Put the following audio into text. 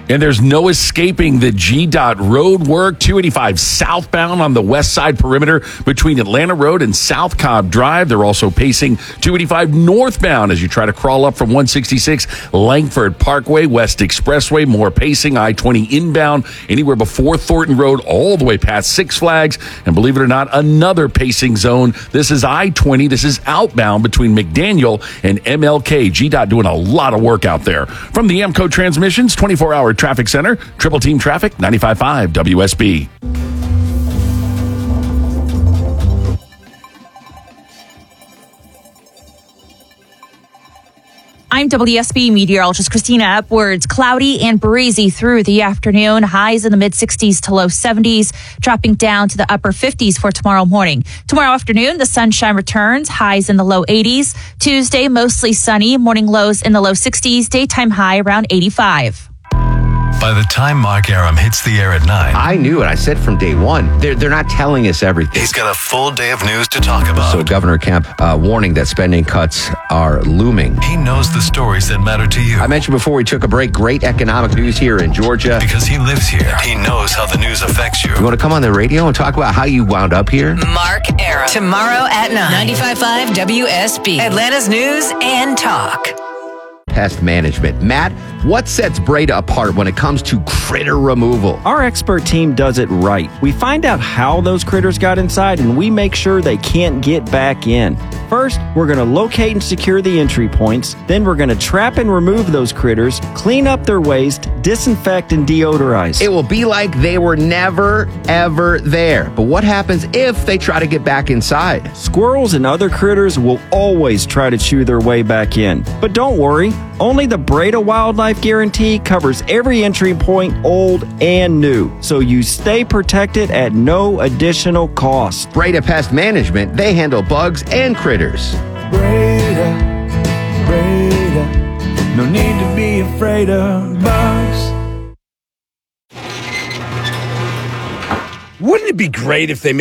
And there's no escaping the GDOT road work. 285 southbound on the west side perimeter between Atlanta Road and South Cobb Drive. They're also pacing 285 northbound as you try to crawl up from 166 Langford Parkway, West Expressway. More pacing, I-20 inbound, anywhere before Thornton Road, all the way past Six Flags. And believe it or not, another pacing zone. This is I-20. This is outbound between McDaniel and MLK. GDOT doing a lot of work out there. From the Amco Transmissions 24-hour Traffic Center, Triple Team Traffic, 95.5 WSB. I'm WSB meteorologist Christina Upwards. Cloudy and breezy through the afternoon. Highs in the mid-60s to low 70s, dropping down to the upper 50s for tomorrow morning. Tomorrow afternoon, the sunshine returns. Highs in the low 80s. Tuesday, mostly sunny. Morning lows in the low 60s. Daytime high around 85. By the time Mark Aram hits the air at 9, I knew it. I said from day one, they're not telling us everything. he's got a full day of news to talk about. So Governor Kemp warning that spending cuts are looming. He knows the stories that matter to you. I mentioned before we took a break, great economic news here in Georgia. Because he lives here. He knows how the news affects you. You want to come on the radio and talk about how you wound up here? Mark Aram. Tomorrow at 9. 95.5 WSB. Atlanta's News and Talk. Pest management. Matt, what sets Breda apart when it comes to critter removal? Our expert team does it right. We find out how those critters got inside and we make sure they can't get back in. First, we're going to locate and secure the entry points. Then we're going to trap and remove those critters, clean up their waste, disinfect and deodorize. It will be like they were never, ever there. But what happens if they try to get back inside? Squirrels and other critters will always try to chew their way back in. But don't worry, only the Breda Wildlife Guarantee covers every entry point, old and new. So you stay protected at no additional cost. Breda Pest Management, they handle bugs and critters. Breda, no need to be afraid of bugs. Wouldn't it be great if they made